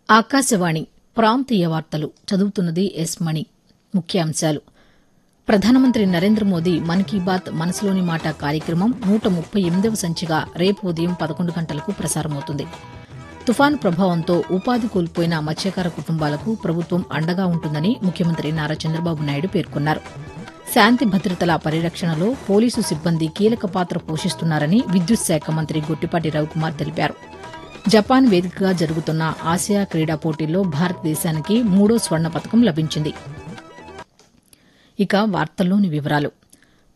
ఆకాశవాణి ప్రాంతీయ వార్తలు చదువుతున్నది ఎస్ మణి. ముఖ్యాంశాలు. ప్రధానమంత్రి నరేంద్ర మోదీ మన్ కీ బాత్ మనసులోని మాట కార్యక్రమం 138వ సంచిక రేపు ఉదయం 11 గంటలకు ప్రసారమవుతుంది. తుఫాను ప్రభావంతో ఉపాధి కోల్పోయిన మత్స్యకార కుటుంబాలకు ప్రభుత్వం అండగా ఉంటుందని ముఖ్యమంత్రి నారా చంద్రబాబు నాయుడు పేర్కొన్నారు. శాంతి భద్రతల పరిరక్షణలో పోలీసు సిబ్బంది కీలక పాత్ర పోషిస్తున్నారని విద్యుత్ శాఖ మంత్రి గొట్టిపాటి రవికుమార్ తెలిపారు. జపాన్ వేదికగా జరుగుతున్న ఆసియా క్రీడా పోటీల్లో భారతదేశానికి 3వ స్వర్ణ పతకం లభించింది. ఇక వార్తల్లోని వివరాలు.